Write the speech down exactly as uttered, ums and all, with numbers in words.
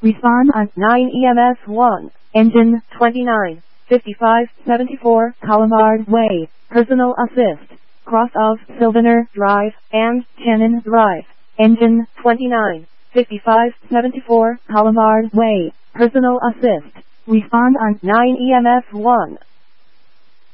Respond on nine E M S one. engine twenty-nine fifty-five seventy-four Colomard Way. Personal assist. Cross of Sylvaner Drive and Cannon Drive. engine twenty-nine fifty-five seventy-four Colomard Way. Personal assist. Respond on nine E M S one.